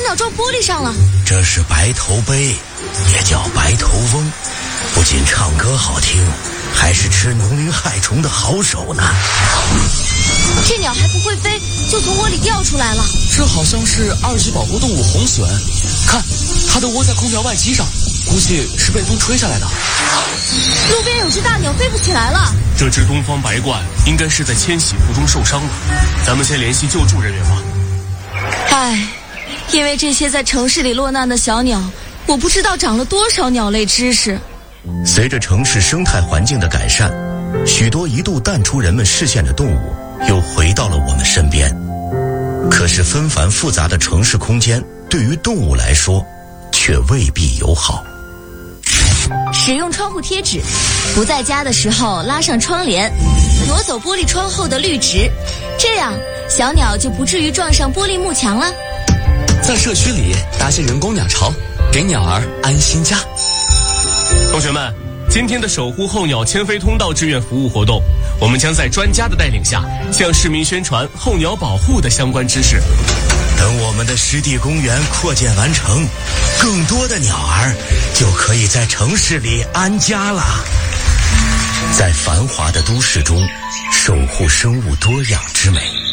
鸟撞玻璃上了。 这是白头鹎，也叫白头翁，不仅唱歌好听，还是吃农林害虫的好手呢。 这鸟还不会飞，就从窝里掉出来了。 这好像是2级保护动物红隼，看，它都窝在空调外机上，估计是被风吹下来的。 路边有只大鸟飞不起来了。 这只东方白鹳应该是在迁徙途中受伤了，咱们先联系救助人员吧。 唉，因为这些在城市里落难的小鸟，我不知道长了多少鸟类知识。 随着城市生态环境的改善，许多一度淡出人们视线的动物又回到了我们身边。可是纷繁复杂的城市空间对于动物来说却未必友好。 使用窗户贴纸，不在家的时候拉上窗帘，挪走玻璃窗后的绿植，这样小鸟就不至于撞上玻璃幕墙了。 在社区里搭些人工鸟巢，给鸟儿安心家。 同学们，今天的守护候鸟迁飞通道志愿服务活动，我们将在专家的带领下向市民宣传候鸟保护的相关知识。 等我们的湿地公园扩建完成，更多的鸟儿就可以在城市里安家了。在繁华的都市中，守护生物多样之美。